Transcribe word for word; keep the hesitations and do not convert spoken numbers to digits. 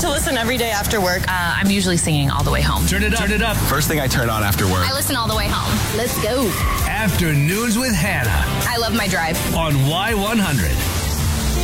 to listen every day after work. Uh, I'm usually singing all the way home. Turn it up. Turn it up. First thing I turn on after work. I listen all the way home. Let's go. Afternoons with Hannah I love my drive. on Y one hundred.